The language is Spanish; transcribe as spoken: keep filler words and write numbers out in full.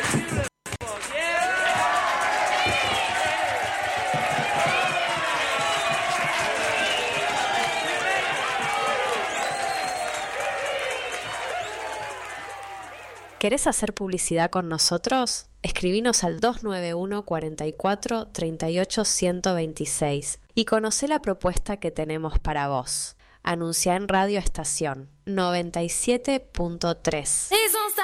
¿Querés hacer publicidad con nosotros? Escribinos al dos nueve uno, cuatro cuatro, tres ocho, uno dos seis y conocé la propuesta que tenemos para vos. Anunciá en Radio Estación noventa y siete punto tres.